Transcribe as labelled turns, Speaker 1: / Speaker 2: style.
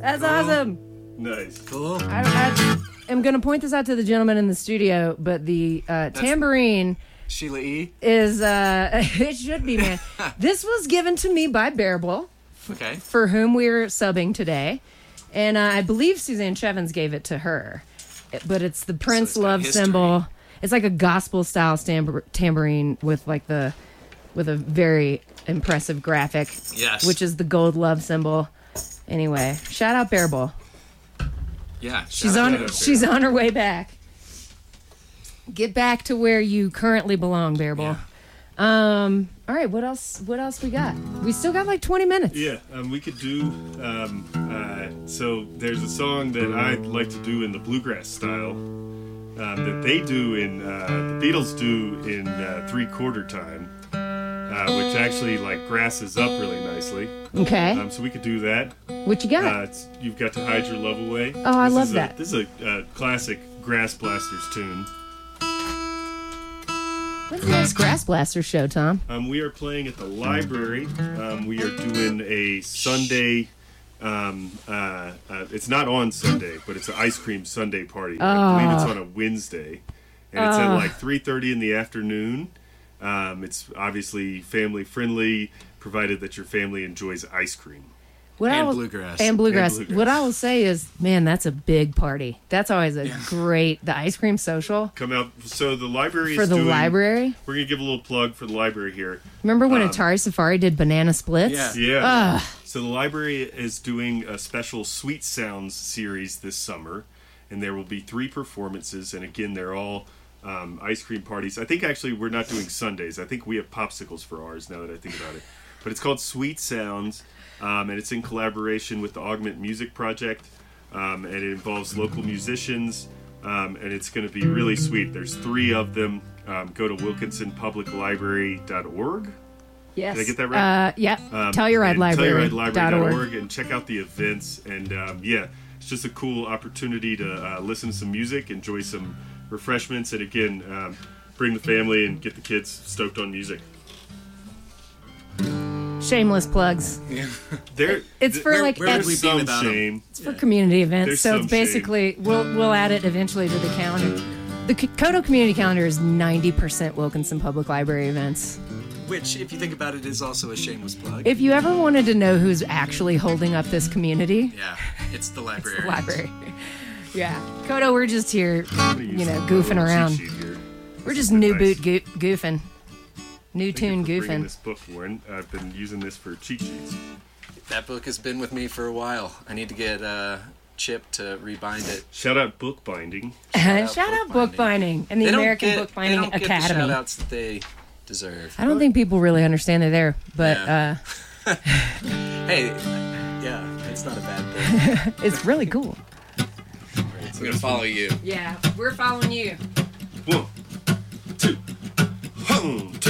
Speaker 1: That's awesome.
Speaker 2: Nice.
Speaker 3: Cool.
Speaker 1: I am going to point this out to the gentleman in the studio, but the tambourine
Speaker 3: Sheila E.
Speaker 1: is, it should be, man. This was given to me by Bearable,
Speaker 3: Okay.
Speaker 1: for whom we're subbing today. And I believe Suzanne Chevins gave it to her. But it's the Prince
Speaker 3: it's got
Speaker 1: love
Speaker 3: history.
Speaker 1: symbol. It's like a gospel style tambourine with like with a very impressive graphic.
Speaker 3: Yes.
Speaker 1: Which is the gold love symbol. Anyway, shout out Bearable.
Speaker 3: Yeah.
Speaker 1: She's
Speaker 3: shout out to
Speaker 1: she's on her way back. Get back to where you currently belong, Bearable.
Speaker 3: Yeah.
Speaker 1: All right, what else we got? We still got like 20 minutes.
Speaker 2: Yeah, we could do. So there's a song that I like to do in the bluegrass style that they do in the Beatles do in 3/4 time, which actually like grasses up really nicely.
Speaker 1: Okay.
Speaker 2: So we could do that.
Speaker 1: What you got?
Speaker 2: You've got to hide your love away.
Speaker 1: Oh, I love that.
Speaker 2: This is a classic Grass Blasters tune.
Speaker 1: When's the next Grass Blaster show, Tom?
Speaker 2: We are playing at the library. We are doing a Sunday. It's not on Sunday, but it's an ice cream Sunday party. I believe it's on a Wednesday, and it's at like 3:30 in the afternoon. It's obviously family friendly, provided that your family enjoys ice cream.
Speaker 3: bluegrass.
Speaker 1: And bluegrass.
Speaker 2: And bluegrass.
Speaker 1: What I will say is, man, that's a big party. That's always a great, the ice cream social.
Speaker 2: Come out. So the library
Speaker 1: For
Speaker 2: is
Speaker 1: the
Speaker 2: doing,
Speaker 1: library?
Speaker 2: We're gonna give a little plug for the library here.
Speaker 1: Remember when Atari Safari did Banana Splits?
Speaker 3: Yeah.
Speaker 2: Yeah. So the library is doing a special Sweet Sounds series this summer, and there will be 3 performances. And again, they're all ice cream parties. I think actually we're not doing Sundays. I think we have popsicles for ours now that I think about it. But it's called Sweet Sounds, and it's in collaboration with the Augment Music Project, and it involves local musicians, and it's going to be really sweet. There's 3 of them. Go to wilkinsonpubliclibrary.org.
Speaker 1: Yes.
Speaker 2: Did I get that right?
Speaker 1: Yeah. Telluride.library.org.
Speaker 2: TellurideLibrary.org and check out the events. And it's just a cool opportunity to listen to some music, enjoy some refreshments, and again, bring the family and get the kids stoked on music.
Speaker 1: Shameless plugs. It's for like
Speaker 3: where would we be
Speaker 2: some
Speaker 3: without 'em?
Speaker 2: shame.
Speaker 1: It's for community events,
Speaker 2: There's
Speaker 1: so it's
Speaker 2: some
Speaker 1: basically we'll add it eventually to the calendar. The Kodo Community Calendar is 90% Wilkinson Public Library events.
Speaker 3: Which, if you think about it, is also a shameless plug.
Speaker 1: If you ever wanted to know who's actually holding up this community,
Speaker 3: Yeah, it's the library.
Speaker 1: the library. Yeah, Kodo, we're just here, goofing
Speaker 2: Little
Speaker 1: around.
Speaker 2: cheat sheet here.
Speaker 1: We're just
Speaker 2: Nice.
Speaker 1: new boot goofing, new
Speaker 2: Thank you
Speaker 1: tune
Speaker 2: for bringing
Speaker 1: goofing.
Speaker 2: this book, Warren. I've been using this for cheat sheets.
Speaker 3: That book has been with me for a while. I need to get Chip to rebind it.
Speaker 2: Shout out bookbinding.
Speaker 1: Shout out bookbinding and the American Bookbinding
Speaker 3: they don't
Speaker 1: Academy.
Speaker 3: Get the shout outs that they deserve.
Speaker 1: I don't think people really understand they're there, but
Speaker 3: Yeah. Hey, yeah, it's not a bad thing.
Speaker 1: it's really cool.
Speaker 3: I'm gonna follow you.
Speaker 1: Yeah, we're following you.
Speaker 2: 1, 2, hum.